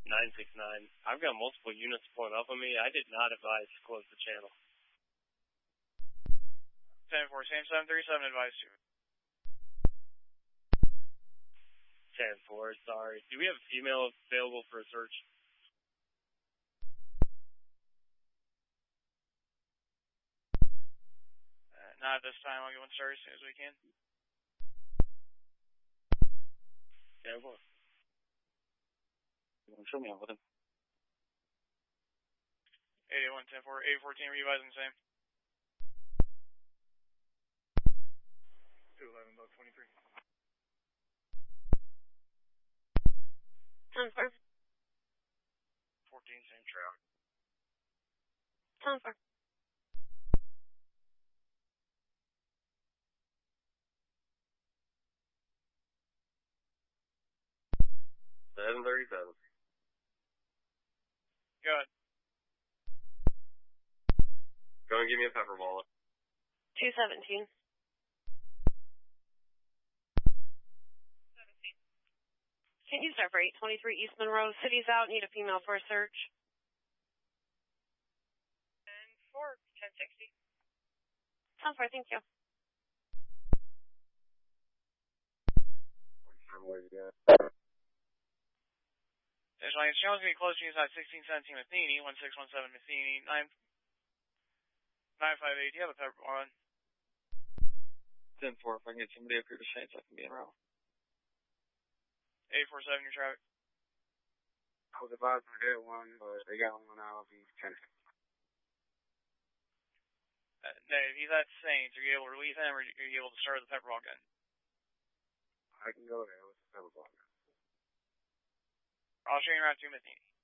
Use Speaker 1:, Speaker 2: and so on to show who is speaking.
Speaker 1: 969. I've got multiple units pulling up on me. I did not advise to close the channel.
Speaker 2: 10-4, same 737 advised to.
Speaker 1: 10-4, sorry. Do we have a female available for a search?
Speaker 2: Not at this time. I'll get one started as soon as we can.
Speaker 1: 10-4. Show me out with him.
Speaker 2: 881, 10-4, 814, revising same. 211, about 23.
Speaker 3: 10-4.
Speaker 2: 14, same track.
Speaker 3: 10-4.
Speaker 1: 737.
Speaker 2: Go ahead.
Speaker 1: Go and give me a pepper wallet.
Speaker 3: 217. 17. Can you start for 823 East Monroe? City's out. Need a female for a search.
Speaker 4: 10-4, 1060.
Speaker 3: 10-4, thank you.
Speaker 2: There's like, channel's going to be close to inside 1617 Matheny, 1617 Matheny, 958. Do you have a pepper on?
Speaker 1: 10-4, if I can get somebody up here to Saints, I can be en route.
Speaker 2: 847, your traffic.
Speaker 5: I was advised to get one, but they got one out of the 10.
Speaker 2: Dave, he's at Saints. Are you able to release him, or are you able to start the pepper ball gun?
Speaker 5: I can go there with the pepper ball gun.
Speaker 2: I'll show you around 2 Matheny.